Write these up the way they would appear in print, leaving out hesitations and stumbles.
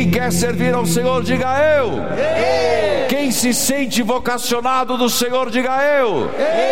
Quem quer servir ao Senhor, diga eu. Quem se sente vocacionado do Senhor, diga eu.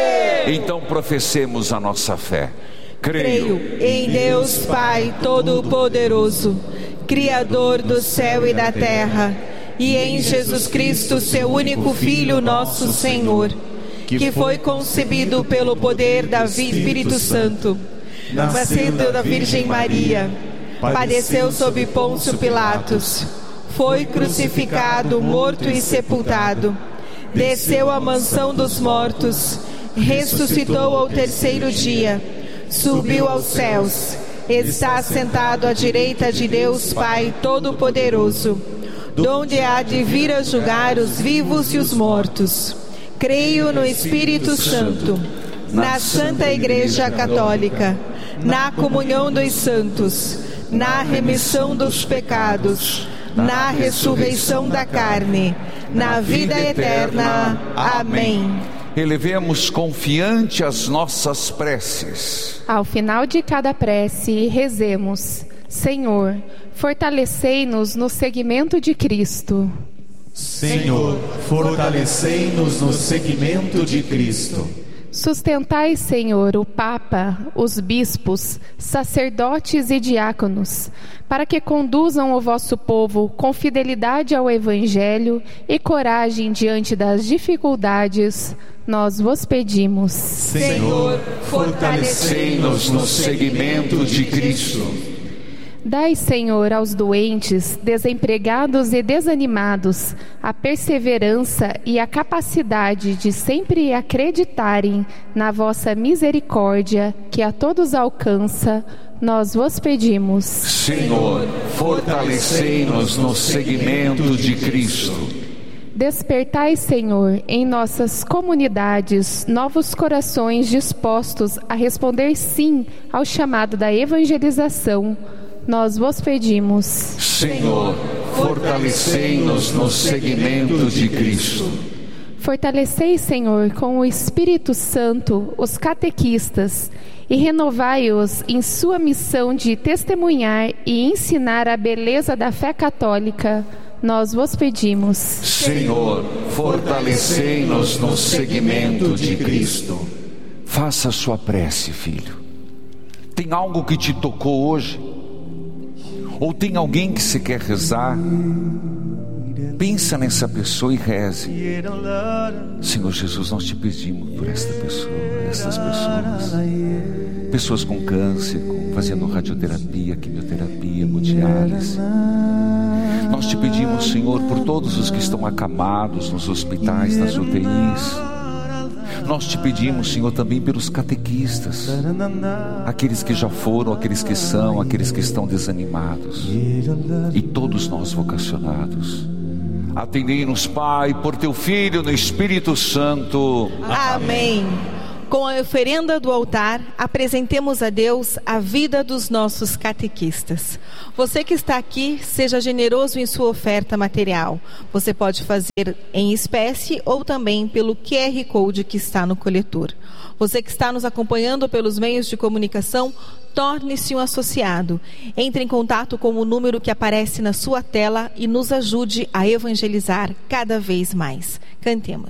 Então professemos a nossa fé. Creio em Deus Pai Todo-Poderoso, Criador do céu e da terra, e em Jesus Cristo, seu único Filho, nosso Senhor, que foi concebido pelo poder do Espírito Santo, nasceu da Virgem Maria, padeceu sob Pôncio Pilatos, foi crucificado, morto e sepultado, desceu à mansão dos mortos, ressuscitou ao terceiro dia, subiu aos céus, está assentado à direita de Deus Pai Todo-Poderoso, donde há de vir a julgar os vivos e os mortos. Creio no Espírito Santo, na Santa Igreja Católica, na comunhão dos santos, na remissão dos pecados, na ressurreição da carne, na vida eterna. Amém. Elevemos confiante as nossas preces. Ao final de cada prece, rezemos: Senhor, fortalecei-nos no seguimento de Cristo. Senhor, fortalecei-nos no seguimento de Cristo. Sustentai, Senhor, o Papa, os bispos, sacerdotes e diáconos, para que conduzam o vosso povo com fidelidade ao Evangelho e coragem diante das dificuldades. Nós vos pedimos. Senhor, fortalecei-nos no seguimento de Cristo. Dai, Senhor, aos doentes, desempregados e desanimados, a perseverança e a capacidade de sempre acreditarem na vossa misericórdia, que a todos alcança. Nós vos pedimos. Senhor, fortalecei-nos no seguimento de Cristo. Despertai, Senhor, em nossas comunidades, novos corações dispostos a responder sim ao chamado da evangelização. Nós vos pedimos. Senhor, fortalecei-nos no seguimento de Cristo. Fortalecei, Senhor, com o Espírito Santo os catequistas e renovai-os em sua missão de testemunhar e ensinar a beleza da fé católica. Nós vos pedimos. Senhor, fortalecei-nos no seguimento de Cristo. Faça a sua prece, filho. Tem algo que te tocou hoje? Ou tem alguém que você quer rezar? Pensa nessa pessoa e reze. Senhor Jesus, nós te pedimos por esta pessoa, essas pessoas. Pessoas com câncer, fazendo radioterapia, quimioterapia, hemodiálise. Nós te pedimos, Senhor, por todos os que estão acamados nos hospitais, nas UTIs. Nós te pedimos, Senhor, também pelos catequistas, aqueles que já foram, aqueles que são, aqueles que estão desanimados, e todos nós vocacionados. Atendei-nos, Pai, por teu Filho no Espírito Santo. Amém. Com a oferenda do altar, apresentemos a Deus a vida dos nossos catequistas. Você que está aqui, seja generoso em sua oferta material. Você pode fazer em espécie ou também pelo QR Code que está no coletor. Você que está nos acompanhando pelos meios de comunicação, torne-se um associado. Entre em contato com o número que aparece na sua tela e nos ajude a evangelizar cada vez mais. Cantemos.